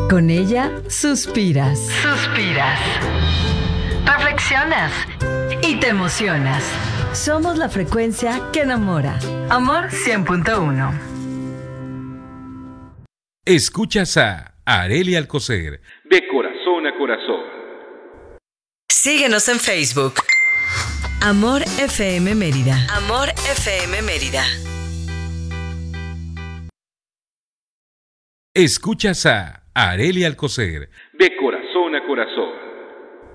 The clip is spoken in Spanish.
Con ella suspiras. Suspiras. Reflexionas. Y te emocionas. Somos la frecuencia que enamora. Amor 100.1. Escuchas a Arely Alcocer. De corazón a corazón. Síguenos en Facebook. Amor FM Mérida. Amor FM Mérida. Escuchas a Arely Alcocer. De corazón a corazón.